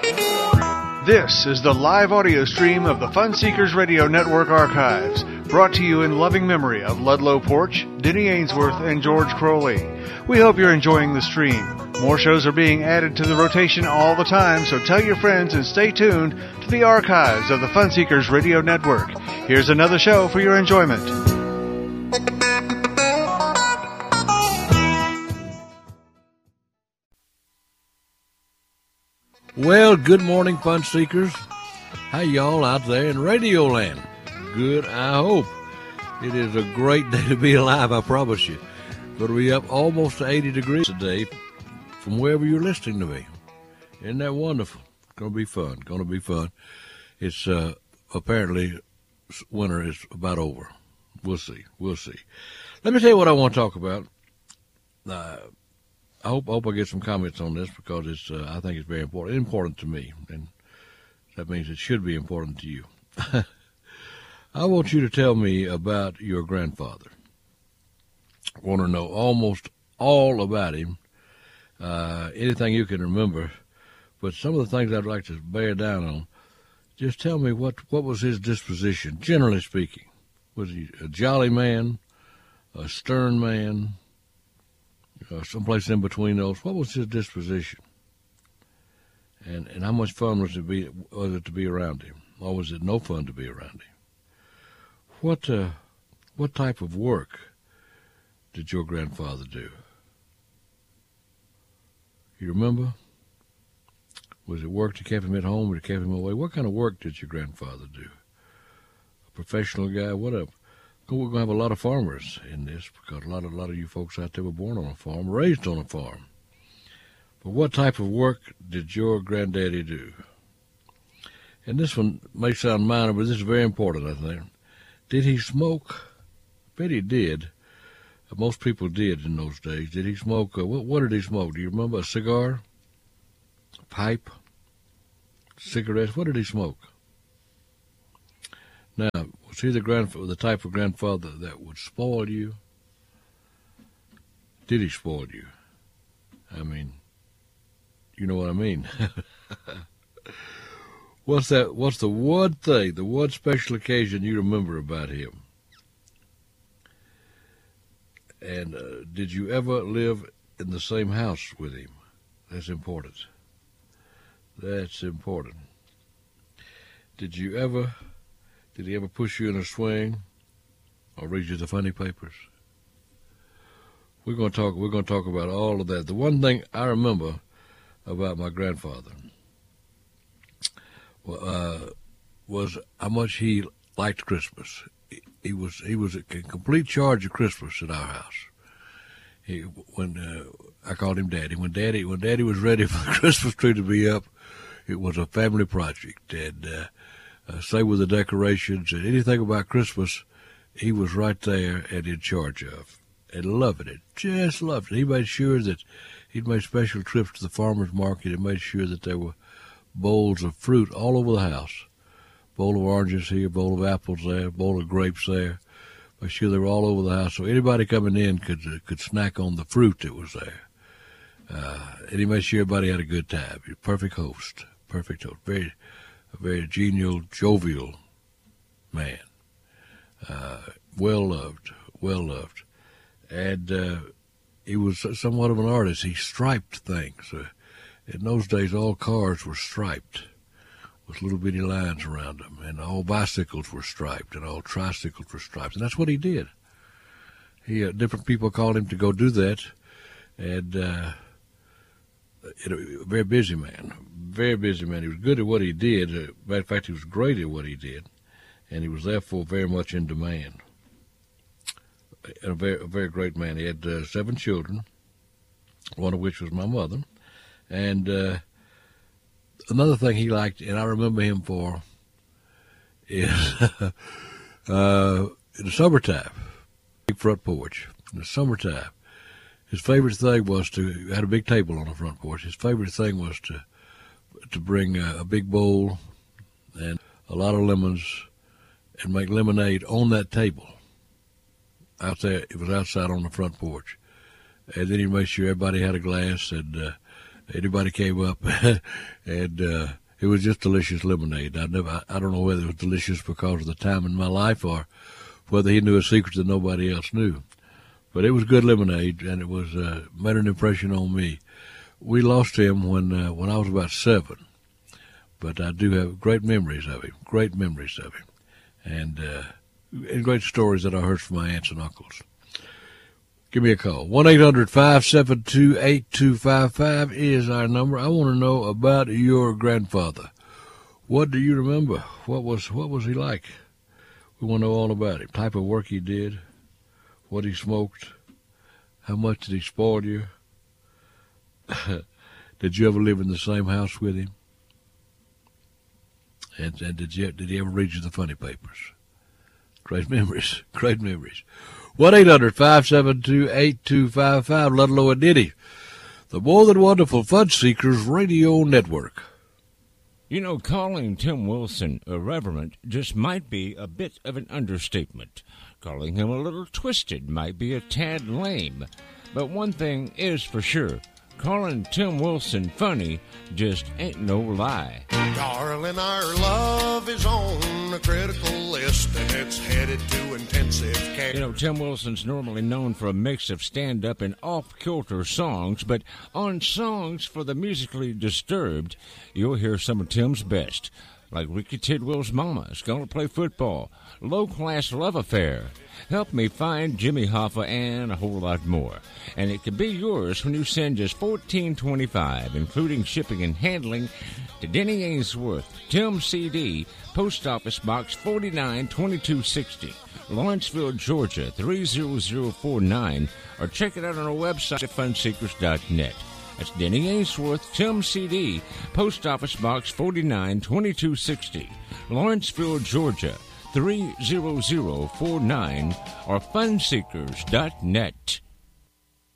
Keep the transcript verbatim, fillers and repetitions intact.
This is the live audio stream of the Fun Seekers Radio Network archives, brought to you in loving memory of Ludlow Porch, Denny Ainsworth, and George Crowley. We hope you're enjoying the stream. More shows are being added to the rotation all the time, so tell your friends and stay tuned to the archives of the Fun Seekers Radio Network. Here's another show for your enjoyment. Well, good morning, Fun Seekers. How y'all out there in Radio Land? Good, I hope. It is a great day to be alive, I promise you. Going to be up almost to eighty degrees today from wherever you're listening to me. Isn't that wonderful? It's going to be fun. Going to be fun. It's uh, apparently winter is about over. We'll see. We'll see. Let me tell you what I want to talk about. Uh, I hope, I hope I get some comments on this because it's. Uh, I think it's very important. Important to me, and that means it should be important to you. I want you to tell me about your grandfather. I want to know almost all about him, uh, anything you can remember, but some of the things I'd like to bear down on. Just tell me what, what was his disposition, generally speaking. Was he a jolly man, a stern man, uh, someplace in between those? What was his disposition? And and how much fun was it, be, was it to be around him? Or was it no fun to be around him? What uh, what type of work did your grandfather do? You remember? Was it work that kept him at home or that kept him away? What kind of work did your grandfather do? A professional guy? What up? We're going to have a lot of farmers in this because a lot of a lot of you folks out there were born on a farm, raised on a farm. But what type of work did your granddaddy do? And this one may sound minor, but this is very important, I think. Did he smoke? I bet he did. Most people did in those days. Did he smoke? Uh, what, what did he smoke? Do you remember? A cigar? A pipe? Cigarettes? What did he smoke? Now, was he the, grandfather, the type of grandfather that would spoil you? Did he spoil you? I mean, you know what I mean. What's that? What's the one thing, the one special occasion you remember about him? And uh, did you ever live in the same house with him? That's important. That's important. Did you ever, did he ever push you in a swing or read you the funny papers? We're going to talk, we're going to talk about all of that. The one thing I remember about my grandfather uh, was how much he liked Christmas. He was he was in complete charge of Christmas at our house. He, when uh, I called him Daddy, when Daddy when Daddy was ready for the Christmas tree to be up, it was a family project. And uh, uh, say with the decorations and anything about Christmas, he was right there and in charge of, and loving it, just loved it. He made sure that he'd made special trips to the farmers market and made sure that there were bowls of fruit all over the house. Bowl of oranges here, bowl of apples there, bowl of grapes there. Make sure they were all over the house so anybody coming in could uh, could snack on the fruit that was there. Uh, and he made sure everybody had a good time. He was a perfect host, perfect host, very, a very genial, jovial man. Uh, well loved, well loved, and uh, he was somewhat of an artist. He striped things. Uh, in those days, all cars were striped, with little bitty lines around them, and all bicycles were striped, and all tricycles were striped, and that's what he did. He uh, different people called him to go do that, and uh, it, a very busy man, very busy man. He was good at what he did. Uh, matter of fact, he was great at what he did, and he was therefore very much in demand. And a very, a very great man. He had uh, seven children, one of which was my mother, and uh, another thing he liked, and I remember him for, is uh, in the summertime, big front porch. In the summertime, his favorite thing was to, he had a big table on the front porch. His favorite thing was to to bring a, a big bowl and a lot of lemons and make lemonade on that table. Out there, it was outside on the front porch. And then he made sure everybody had a glass, and uh, anybody came up, and uh, it was just delicious lemonade. I never, I don't know whether it was delicious because of the time in my life or whether he knew a secret that nobody else knew. But it was good lemonade, and it was uh, made an impression on me. We lost him when uh, when I was about seven, but I do have great memories of him, great memories of him, and, uh, and great stories that I heard from my aunts and uncles. Give me a call. one eight hundred five seven two eight two five five is our number. I want to know about your grandfather. What do you remember? What was what was he like? We want to know all about him. Type of work he did, what he smoked, how much did he spoil you? Did you ever live in the same house with him? And, and did you did he ever read you the funny papers? Great memories, great memories. one eight hundred five seven two eight two five five, Ludlow and Diddy. The More Than Wonderful Fun Seekers Radio Network. You know, calling Tim Wilson irreverent just might be a bit of an understatement. Calling him a little twisted might be a tad lame. But one thing is for sure, calling Tim Wilson funny just ain't no lie. Darling, our love is on a critical list, and it's headed to intensive care. You know, Tim Wilson's normally known for a mix of stand-up and off-kilter songs, but on Songs for the Musically Disturbed, you'll hear some of Tim's best, like Ricky Tidwell's Mama's Gonna Play Football, Low Class Love Affair, Help Me Find Jimmy Hoffa, and a whole lot more. And it can be yours when you send just fourteen twenty-five, including shipping and handling, to Denny Ainsworth, Tim C D, Post Office Box forty-nine twenty-two sixty, Lawrenceville, Georgia three zero zero four nine, or check it out on our website at fun seekers dot net. That's Denny Ainsworth, Tim C D, Post Office Box forty-nine twenty-two sixty, Lawrenceville, Georgia three zero zero four nine, or fun seekers dot net.